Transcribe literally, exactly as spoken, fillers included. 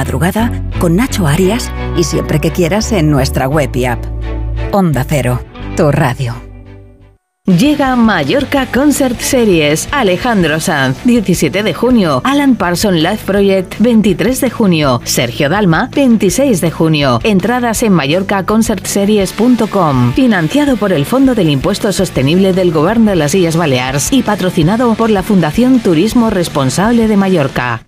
madrugada con Nacho Arias y siempre que quieras en nuestra web y app. Onda Cero, tu radio. Llega Mallorca Concert Series. Alejandro Sanz, diecisiete de junio. Alan Parsons Live Project, veintitrés de junio. Sergio Dalma, veintiséis de junio. Entradas en mallorca concert series punto com. Financiado por el Fondo del Impuesto Sostenible del Govern de las Illes Balears y patrocinado por la Fundación Turismo Responsable de Mallorca.